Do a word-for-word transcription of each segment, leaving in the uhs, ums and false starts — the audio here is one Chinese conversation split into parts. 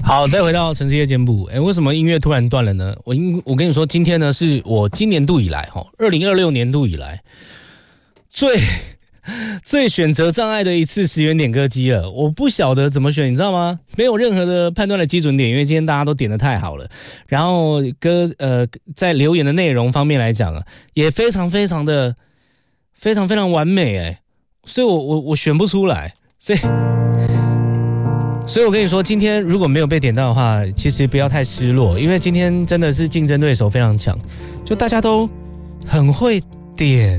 好，再回到陈世界简谱。哎，为什么音乐突然断了呢？我因我跟你说，今天呢是我今年度以来，哈，二零二六年度以来最最选择障碍的一次十元点歌机了。我不晓得怎么选，你知道吗？没有任何的判断的基准点，因为今天大家都点得太好了。然后歌呃，在留言的内容方面来讲啊，也非常非常的非常非常完美哎，所以我我我选不出来，所以。所以我跟你说，今天如果没有被点到的话，其实不要太失落，因为今天真的是竞争对手非常强，就大家都很会点。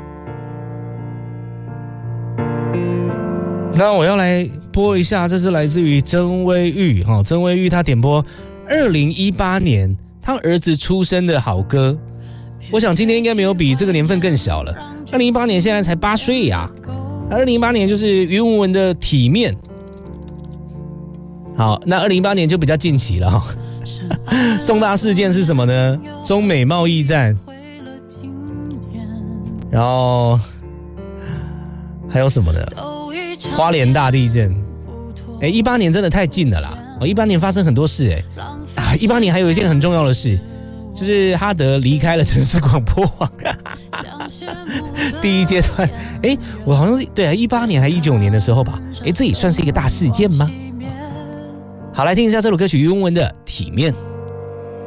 那我要来播一下，这是来自于曾威玉哈，曾威玉他点播二零一八年他儿子出生的好歌。我想今天应该没有比这个年份更小了。二零一八年现在才八岁呀，二零一八年就是于文文的《体面》。好，那二零一八年就比较近期了、哦、重大事件是什么呢？中美贸易战，然后还有什么呢？花莲大地震。哎，一八年真的太近了啦！哦，一八年发生很多事哎、欸，啊，一八年还有一件很重要的事，就是哈德离开了城市广播网。第一阶段，哎，我好像是对啊，一八年还一九年的时候吧？哎，这也算是一个大事件吗？好，来听一下这首歌曲于文文的《体面》。